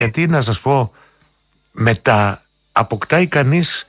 Γιατί να σας πω, μετά αποκτάει κανείς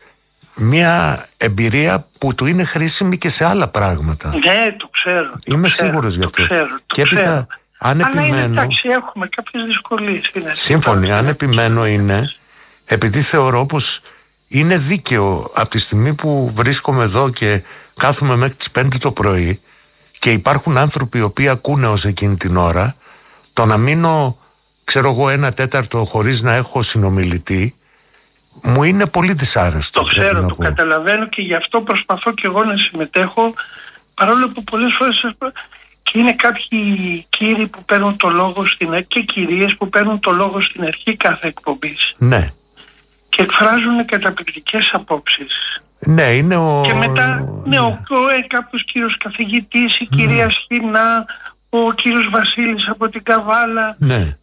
μια εμπειρία που του είναι χρήσιμη και σε άλλα πράγματα. Ναι, το ξέρω. Είμαι σίγουρος γι' αυτό. Και έπειτα, αν επιμένω. Αλλά εντάξει, έχουμε κάποιες δυσκολίες. Σύμφωνοι, αν επιμένω είναι επειδή θεωρώ πως είναι δίκαιο από τη στιγμή που βρίσκομαι εδώ και κάθομαι μέχρι τις 5 το πρωί και υπάρχουν άνθρωποι οι οποίοι ακούνε ως εκείνη την ώρα, το να μείνω, ξέρω εγώ, 1/4 χωρίς να έχω συνομιλητή, μου είναι πολύ δυσάρεστο. Το ξέρω, το καταλαβαίνω και γι' αυτό προσπαθώ και εγώ να συμμετέχω, παρόλο που πολλές φορές και είναι κάποιοι κύριοι που παίρνουν το λόγο και κυρίες που παίρνουν το λόγο στην αρχή κάθε εκπομπής. Ναι. Και εκφράζουν καταπληκτικές απόψεις. Ναι, είναι και μετά, κάποιος κύριος καθηγητής, η κυρία Σχοινά, ο κύριος Βασίλης από την Καβάλα. Ναι.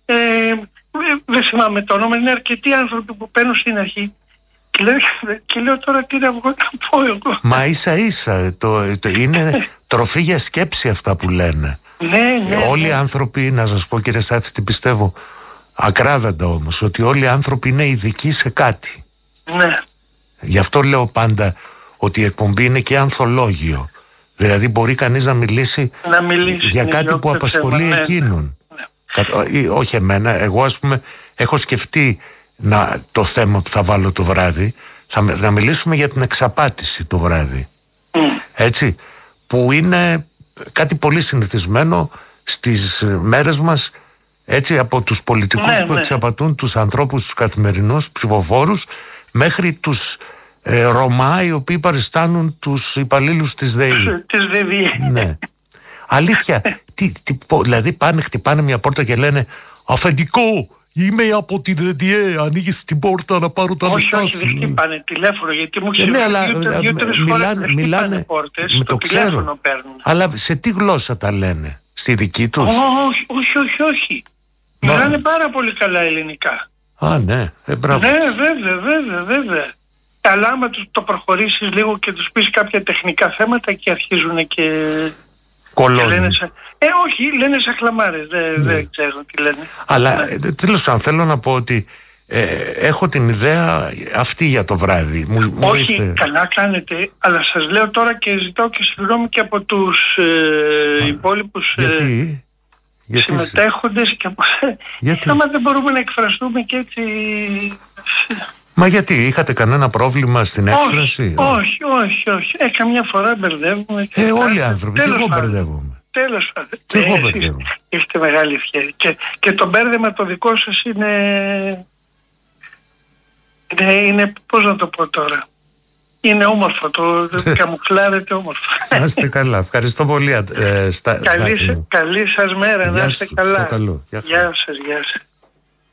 Δεν θυμάμαι το όνομα, είναι αρκετοί άνθρωποι που παίρνουν στην αρχή. Και λέω τώρα τι να βγω να πω εγώ. Μα ίσα ίσα, είναι τροφή για σκέψη αυτά που λένε. Ναι. Όλοι οι άνθρωποι, να σας πω κύριε Στάθη, τι πιστεύω, ακράδαντα όμως, ότι όλοι οι άνθρωποι είναι ειδικοί σε κάτι. Ναι. Γι' αυτό λέω πάντα ότι η εκπομπή είναι και ανθολόγιο. Δηλαδή μπορεί κανείς να μιλήσει για κάτι που απασχολεί εκείνον. Ναι. Όχι εμένα, εγώ ας πούμε έχω σκεφτεί το θέμα που θα βάλω το βράδυ, να μιλήσουμε για την εξαπάτηση το βράδυ. Έτσι, που είναι κάτι πολύ συνηθισμένο στις μέρες μας, έτσι, από τους πολιτικούς που εξαπατούν τους ανθρώπους, τους καθημερινούς ψηφοφόρους, μέχρι τους Ρωμά οι οποίοι παριστάνουν τους υπαλλήλους της ΔΕΗ. Ναι. Αλήθεια, δηλαδή χτυπάνε μια πόρτα και λένε «Αφεντικό, είμαι από τη ΔΔΕ, ανοίγεις την πόρτα να πάρω τα λεφτά σου». Όχι, δεν χτυπάνε τηλέφωνο, γιατί μου ξέρει δύο-τρεις φορές μιλάνε πόρτες, με το ξέρω. Αλλά σε τι γλώσσα τα λένε, στη δική τους? Όχι. Μιλάνε πάρα πολύ καλά ελληνικά. Α, ναι, μπράβο. Ναι, βέβαια. Αλλά άμα το προχωρήσεις λίγο και τους πεις κάποια τεχνικά θέματα και αρχίζουν και κολώνουν. Όχι, λένε σαν χλαμάρες, δεν ξέρω τι λένε. Αλλά τέλος πάντων θέλω να πω ότι έχω την ιδέα αυτή για το βράδυ. Όχι, καλά κάνετε, αλλά σας λέω τώρα και ζητάω και συγγνώμη και από τους υπόλοιπους συμμετέχοντες και από... άμα δεν μπορούμε να εκφραστούμε και έτσι... Μα γιατί, είχατε κανένα πρόβλημα στην έκφραση? Όχι. Καμιά φορά μπερδεύουμε. Όλοι οι άνθρωποι, και εγώ μπερδεύομαι. Τέλος πάντων. Και εγώ μπερδεύομαι. Έχετε μεγάλη ευκαιρία. Και το μπέρδεμα το δικό σας είναι, πώς να το πω τώρα, είναι όμορφο, το καμουφλάρετε όμορφο. Να είστε καλά, ευχαριστώ πολύ. Καλή σας μέρα, να είστε καλά. Γεια σας.